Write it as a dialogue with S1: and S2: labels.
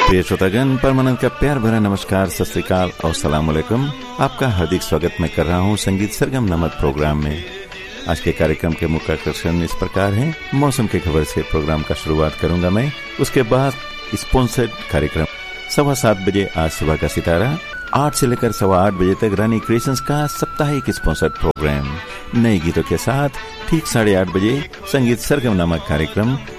S1: प्रिय श्रोतागण, परमानंद का प्यार भरा नमस्कार, सत श्री अकाल और सलाम अलैकुम। आपका हार्दिक स्वागत मैं कर रहा हूँ संगीत सरगम नामक प्रोग्राम में। आज के कार्यक्रम के मुख्य आकर्षण इस प्रकार है। मौसम की खबर से प्रोग्राम का शुरुआत करूंगा मैं, उसके बाद स्पॉन्सर्ड कार्यक्रम 7:15 बजे आज सुबह का सितारा, 8 से लेकर 8:15 बजे तक रानी क्रिएशंस का साप्ताहिक स्पॉन्सर्ड प्रोग्राम नए गीतों के साथ। ठीक 8:30 बजे संगीत सरगम नामक कार्यक्रम